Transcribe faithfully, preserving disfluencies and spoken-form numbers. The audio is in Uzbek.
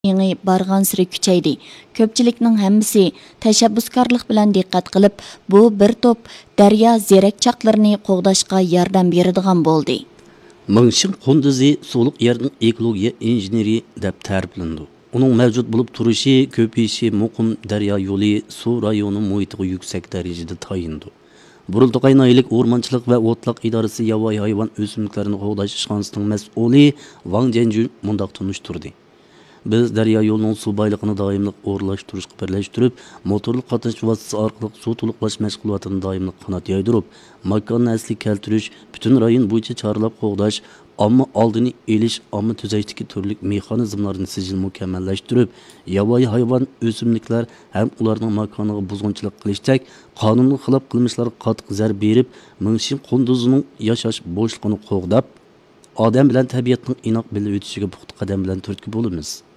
يېڭى بارغانسېرى كۈچەيدى. كۆپچىلىكنىڭ ھەممىسى تەشەببۇسكارلىق بىلەن دىققەت قىلىپ، بۇ بىر توپ دەريا زېرەكچاقلىرىنى قوغداشقا ياردەم بېرىدىغان بولدى. مىڭشىڭ قۇندۇزى سۇلۇق يەرنىڭ ئېكولوگىيە ئىنژېنېرى دەپ تەرىپلىنىدۇ. ئۇنىڭ مەۋجۇت بولۇپ تۇرۇشى، كۆپىيىشى مۇقىم دەريا يولى سۇ رايونى مۇھىتىغا يۈكسەك دەرىجىدە تايىنىدۇ. بۇرۇلتۇقاي ناھىيەلىك ئورمانچىلىق ۋە ئوتلاق ئىدارىسى ياۋايى ھايۋان ئۆسۈملۈكلەرنى قوغداش ئىشخانىسىنىڭ مەسئۇلى ۋاڭ جەنجۈن مۇنداق تونۇشتۇردى. Biz daryo yo'lining suv boyligini doimli o'rlashtirishga birlashtirib, motorli qatnash vositasi orqali suv to'liqlash mashg'ulotini doimli qanot yaydirib, makonni asli keltirish, butun rayon bo'yicha chorlab qo'g'dash, omma oldini elish, omma tuzashdagi turli mexanizmlarni sijil mukammallashtirib, yovvoyi hayvon o'simliklar ham ularning makoniga buzg'unchilik qilishdek qonunga xilof qilmishlarga qattiq zarb berib, Mingshing qunduzining yashash bo'shligini qo'g'dab, odam bilan tabiatning inoq birga o'tishiga puxta qadam bilan turtki bo'lamiz.